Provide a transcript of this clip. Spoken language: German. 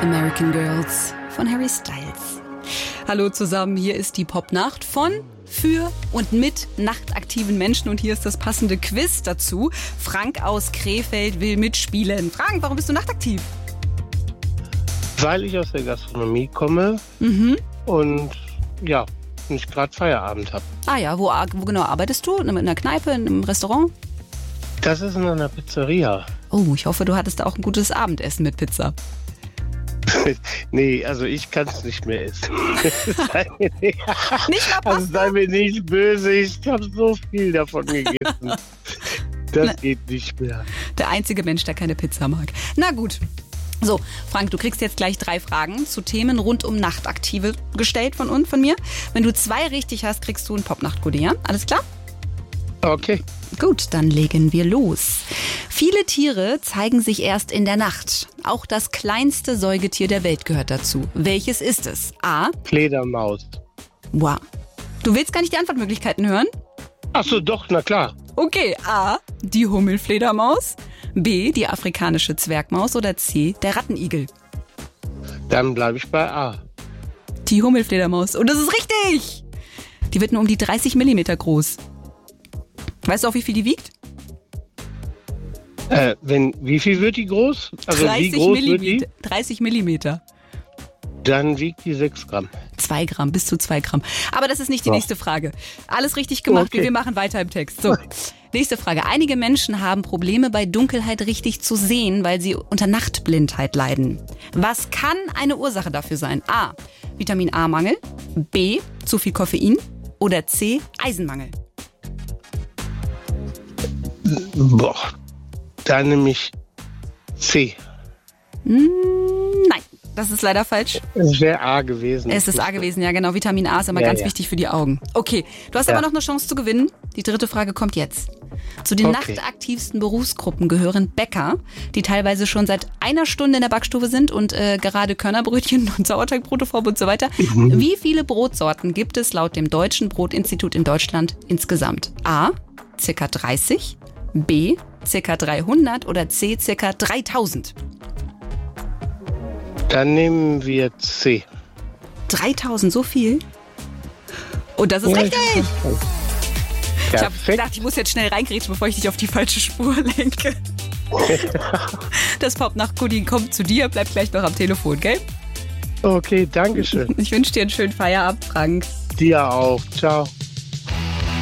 American Girls von Harry Styles. Hallo zusammen, hier ist die Popnacht von, für und mit nachtaktiven Menschen und hier ist das passende Quiz dazu. Frank aus Krefeld will mitspielen. Frank, warum bist du nachtaktiv? Weil ich aus der Gastronomie komme und ja, nicht gerade Feierabend habe. Ah ja, wo genau arbeitest du? In einer Kneipe, in einem Restaurant? Das ist in einer Pizzeria. Oh, ich hoffe, du hattest auch ein gutes Abendessen mit Pizza. Nee, also ich kann es nicht mehr essen. Nicht mal Pasta? Also sei mir nicht böse, ich habe so viel davon gegessen. Das geht nicht mehr. Der einzige Mensch, der keine Pizza mag. Na gut. So, Frank, du kriegst jetzt gleich 3 Fragen zu Themen rund um Nachtaktive gestellt von mir. Wenn du 2 richtig hast, kriegst du ein Popnacht-Goodie, ja? Alles klar? Okay. Gut, dann legen wir los. Viele Tiere zeigen sich erst in der Nacht. Auch das kleinste Säugetier der Welt gehört dazu. Welches ist es? A. Fledermaus. Wow. Du willst gar nicht die Antwortmöglichkeiten hören? Ach so, doch, na klar. Okay, A. Die Hummelfledermaus. B. Die afrikanische Zwergmaus. Oder C. Der Rattenigel. Dann bleibe ich bei A. Die Hummelfledermaus. Und das ist richtig! Die wird nur um die 30 Millimeter groß. Weißt du auch, wie viel die wiegt? Wie viel wird die groß? Also 30 wie groß wird die? 30 Millimeter. Dann wiegt die 6 Gramm. 2 Gramm, bis zu 2 Gramm. Aber das ist nicht die nächste Frage. Alles richtig gemacht, Okay. wir machen weiter im Text. So, nächste Frage. Einige Menschen haben Probleme bei Dunkelheit richtig zu sehen, weil sie unter Nachtblindheit leiden. Was kann eine Ursache dafür sein? A. Vitamin A-Mangel. B. Zu viel Koffein. Oder C. Eisenmangel. Boah, dann nehme ich C. Nein, das ist leider falsch. Es wäre A gewesen. Es ist A gewesen, ja genau. Vitamin A ist immer ganz wichtig für die Augen. Okay, du hast aber noch eine Chance zu gewinnen. Die 3. Frage kommt jetzt. Zu den nachtaktivsten Berufsgruppen gehören Bäcker, die teilweise schon seit 1 Stunde in der Backstube sind und gerade Körnerbrötchen und Sauerteigbrote formen und so weiter. Wie viele Brotsorten gibt es laut dem Deutschen Brotinstitut in Deutschland insgesamt? A, ca. 30, B, ca. 300 oder C, ca. 3000? Dann nehmen wir C. 3000, so viel? Und das ist richtig! Ich habe gedacht, ich muss jetzt schnell reingrätschen, bevor ich dich auf die falsche Spur lenke. Das Popnacht-Goodie kommt zu dir, bleib gleich noch am Telefon, gell? Okay, danke schön. Ich wünsche dir einen schönen Feierabend, Frank. Dir auch. Ciao.